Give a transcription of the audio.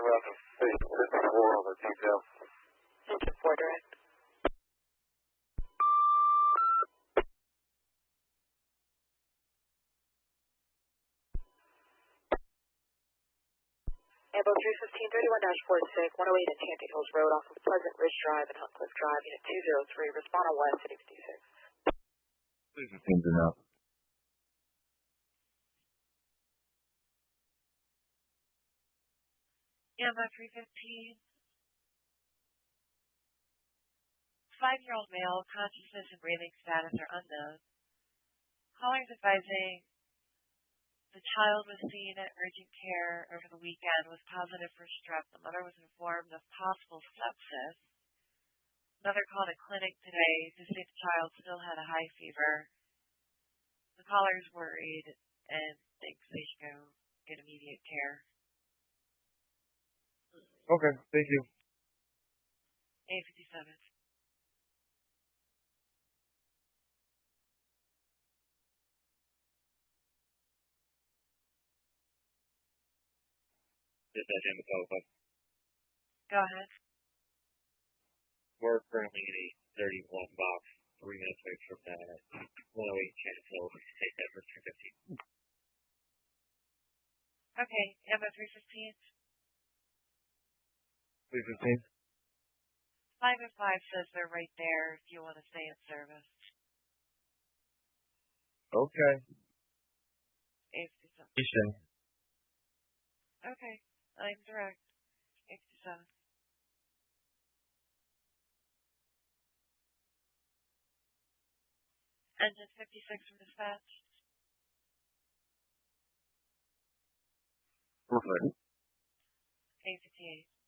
around the station 54 on the detail. Engine 4 direct. Ambo 315-31-46, 108 Enchanted Hills Road off of Pleasant Ridge Drive and Huntcliffe Drive, Unit 203, respond on West at 86. Please seems enough. Ambo 315. 5-year-old male, consciousness and breathing status are unknown. Callers advising the child was seen at urgent care over the weekend, was positive for strep. The mother was informed of possible sepsis. Mother called a clinic today to see if the child still had a high fever. The caller is worried and thinks they should go get immediate care. Okay, thank you. A57. Dispatch Ambo Alpha. Go ahead. We're currently in a 31 box, 3 minutes away from the 108 Enchanted Hills. Take that for 315. Okay, Ambo 315. 315. 5 and 5 says they're right there if you want to stay in service. Okay. A57. Station. Okay, I'm direct. 87. Engine 56 from dispatch. Perfect. A58.